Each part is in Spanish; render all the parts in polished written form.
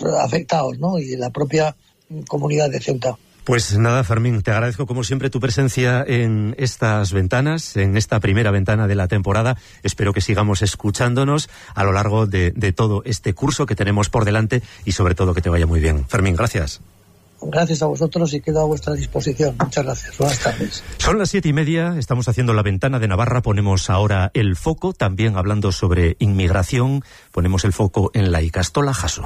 afectados, ¿no? Y de la propia comunidad de Ceuta. Pues nada, Fermín, te agradezco como siempre tu presencia en estas ventanas, en esta primera ventana de la temporada. Espero que sigamos escuchándonos a lo largo de todo este curso que tenemos por delante y sobre todo que te vaya muy bien. Fermín, gracias. Gracias a vosotros y quedo a vuestra disposición. Muchas gracias. Buenas tardes. Son las 7:30, estamos haciendo la ventana de Navarra, ponemos ahora el foco, también hablando sobre inmigración, ponemos el foco en la Ikastola Jaso.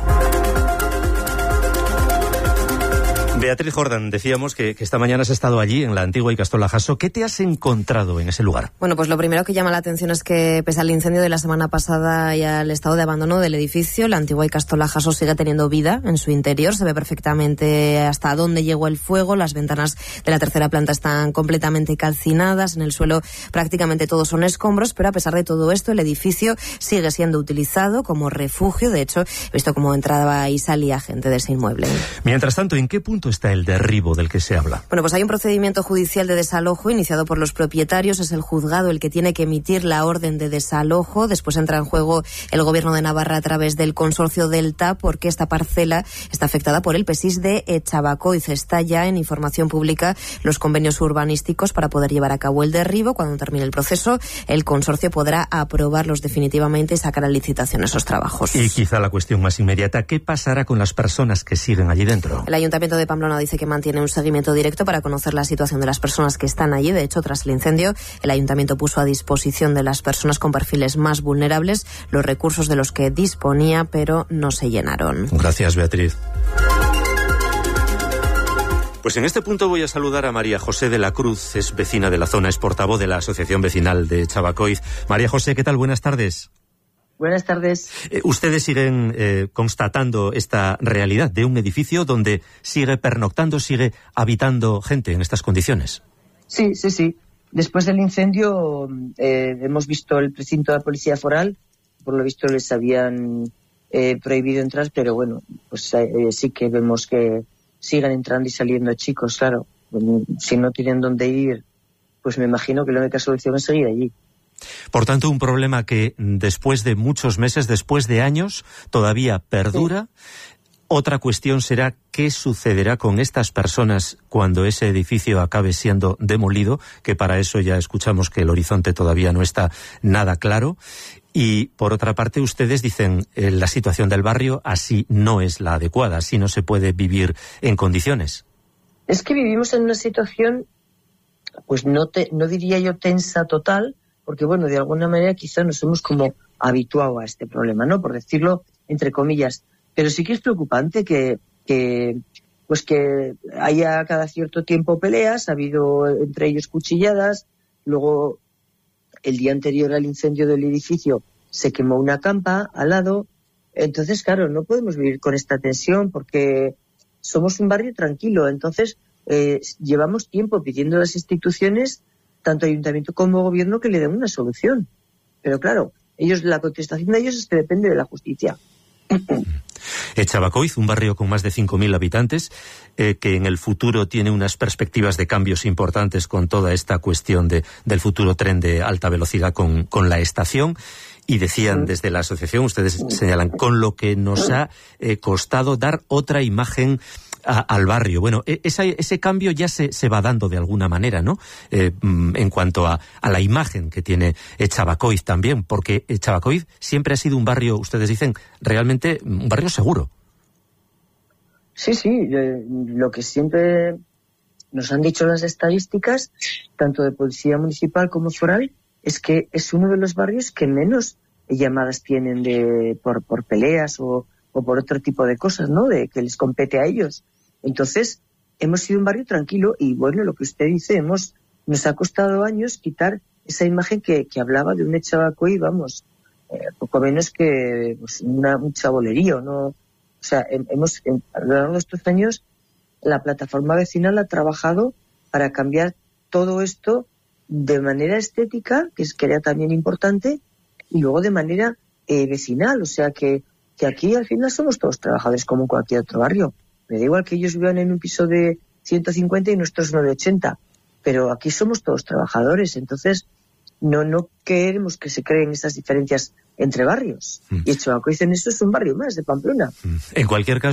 Beatriz Jordan, decíamos que esta mañana has estado allí, en la antigua Ikastola Jaso. ¿Qué te has encontrado en ese lugar? Bueno, pues lo primero que llama la atención es que, pese al incendio de la semana pasada y al estado de abandono del edificio, la antigua Ikastola Jaso sigue teniendo vida en su interior. Se ve perfectamente hasta dónde llegó el fuego. Las ventanas de la tercera planta están completamente calcinadas. En el suelo prácticamente todos son escombros, pero a pesar de todo esto, el edificio sigue siendo utilizado como refugio. De hecho, he visto cómo entraba y salía gente de ese inmueble. Mientras tanto, ¿en qué punto está el derribo del que se habla? Bueno, pues hay un procedimiento judicial de desalojo iniciado por los propietarios. Es el juzgado el que tiene que emitir la orden de desalojo. Después entra en juego el Gobierno de Navarra a través del consorcio Delta, porque esta parcela está afectada por el PESIS de Echabacoiz. Está ya en información pública los convenios urbanísticos para poder llevar a cabo el derribo. Cuando termine el proceso, el consorcio podrá aprobarlos definitivamente y sacar a licitación esos trabajos. Y quizá la cuestión más inmediata, ¿qué pasará con las personas que siguen allí dentro? El Ayuntamiento de Pamplona dice que mantiene un seguimiento directo para conocer la situación de las personas que están allí. De hecho, tras el incendio, el Ayuntamiento puso a disposición de las personas con perfiles más vulnerables los recursos de los que disponía, pero no se llenaron. Gracias, Beatriz. Pues en este punto voy a saludar a María José de la Cruz, es vecina de la zona, es portavoz de la Asociación Vecinal de Echabacoiz. María José, ¿qué tal? Buenas tardes. Buenas tardes. Ustedes siguen constatando esta realidad de un edificio donde sigue pernoctando, sigue habitando gente en estas condiciones. Sí. Después del incendio hemos visto el precinto de la Policía Foral. Por lo visto les habían prohibido entrar, pero bueno, pues sí que vemos que sigan entrando y saliendo chicos, claro. Si no tienen dónde ir, pues me imagino que la única solución es seguir allí. Por tanto, un problema que después de muchos meses, después de años, todavía perdura. Sí. Otra cuestión será qué sucederá con estas personas cuando ese edificio acabe siendo demolido, que para eso ya escuchamos que el horizonte todavía no está nada claro. Y por otra parte, ustedes dicen la situación del barrio así no es la adecuada, así no se puede vivir en condiciones. Es que vivimos en una situación, pues no diría yo tensa total, porque bueno, de alguna manera quizá nos hemos como habituado a este problema, ¿no? Por decirlo entre comillas. Pero sí que es preocupante que haya cada cierto tiempo peleas, ha habido entre ellos cuchilladas, luego el día anterior al incendio del edificio se quemó una campa al lado. Entonces, claro, no podemos vivir con esta tensión porque somos un barrio tranquilo. Entonces, llevamos tiempo pidiendo a las instituciones, tanto ayuntamiento como gobierno, que le den una solución. Pero claro, la contestación de ellos es que depende de la justicia. Echabacoiz, un barrio con más de 5.000 habitantes, que en el futuro tiene unas perspectivas de cambios importantes con toda esta cuestión del futuro tren de alta velocidad con la estación. Y decían desde la asociación, ustedes señalan, con lo que nos ha costado dar otra imagen al barrio. Bueno, ese cambio ya se va dando de alguna manera, ¿no? En cuanto a la imagen que tiene Echabacoiz también, porque Echabacoiz siempre ha sido un barrio, ustedes dicen, realmente un barrio seguro. Sí, lo que siempre nos han dicho las estadísticas, tanto de policía municipal como foral, es que es uno de los barrios que menos llamadas tienen por peleas o por otro tipo de cosas, ¿no? De que les compete a ellos. Entonces, hemos sido un barrio tranquilo y bueno, lo que usted dice, nos ha costado años quitar esa imagen que hablaba de un Echabacoiz, vamos, poco menos que pues, un chabolerío, ¿no? O sea, a lo largo de estos años, la plataforma vecinal ha trabajado para cambiar todo esto de manera estética, que era también importante, y luego de manera vecinal, o sea que aquí al final somos todos trabajadores como en cualquier otro barrio. Me da igual que ellos vivan en un piso de 150 y nuestros no de 80, pero aquí somos todos trabajadores, entonces no queremos que se creen esas diferencias entre barrios. Y Echabacoiz en eso es un barrio más de Pamplona. En cualquier caso,